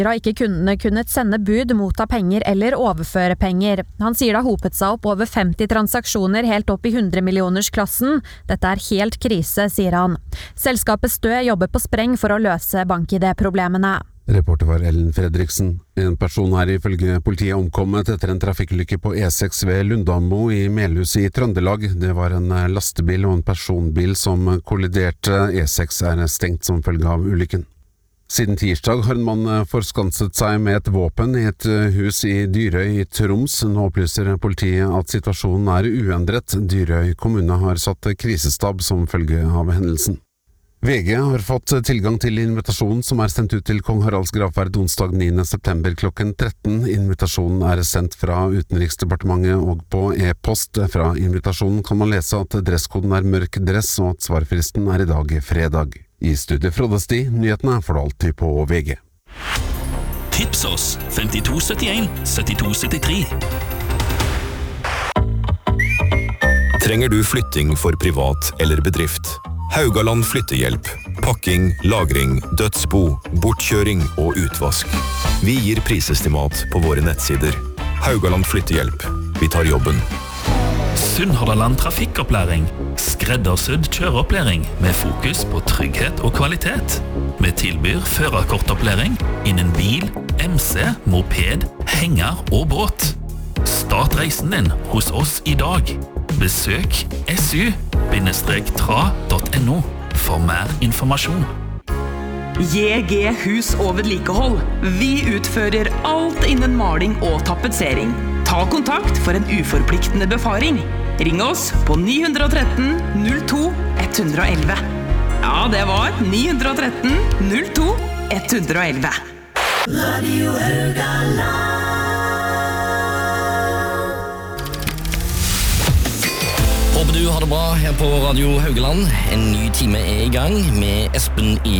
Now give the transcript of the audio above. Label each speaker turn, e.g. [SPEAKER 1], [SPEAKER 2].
[SPEAKER 1] har ikke kundene kunnet sende bud, motta penger eller overføre penger. Han sier det har hopet seg opp over 50 transaksjoner helt opp i 100-millionersklassen. Dette helt krise, sier han. Selskapet Stø jobber på spreng for å løse bank-ID-problemene.
[SPEAKER 2] Reporter var Ellen Fredriksen. En person ifølge politiet omkommet etter en trafikkulykke på E6 ved Lundamo i Melhus i Trøndelag. Det var en lastebil og en personbil som kolliderte. E6 stengt som følge av ulykken. Siden tirsdag har en mann forskanset seg med et våpen i et hus i Dyrøy i Troms. Nå opplyser politiet at situasjonen uendret. Dyrøy kommune har satt krisestab som følge av hendelsen. VG har fått tilgang til invitasjonen som sendt ut til Kong Haralds gravferd onsdag 9. september klokken 13. Invitasjonen sendt fra Utenriksdepartementet, og på e-post fra invitasjonen kan man lese at dresskoden mørk dress og at svarfristen i dag fredag. I studiet Frode Sti, nyhetene får du alltid på VG.
[SPEAKER 3] Tips oss 5271 7273.
[SPEAKER 4] Trenger du flytting for privat eller bedrift? Haugaland flyttehjelp, pakking, lagring, dødsbo, bortkjøring og utvask. Vi gir prisestimat på våre nettsider. Haugaland flyttehjelp. Vi tar jobben.
[SPEAKER 3] Sunnhordland trafikkopplæring. Skreddersydd kjøreopplæring med fokus på trygghet og kvalitet. Vi tilbyr førerkortopplæring innen bil, MC, moped, henger og båt. Start reisen din hos oss i dag. Besøk su-tra.no for mer informasjon.
[SPEAKER 5] JG Hus og vedlikehold. Vi utfører alt innen maling og tapetsering. Ta kontakt for en uforpliktende befaring. Ring oss på 913 02 111. Ja, det var 913 02 111.
[SPEAKER 6] Radio Haugaland.
[SPEAKER 7] Håper du har det bra her på Radio Haugaland. En ny time i gang med Espen i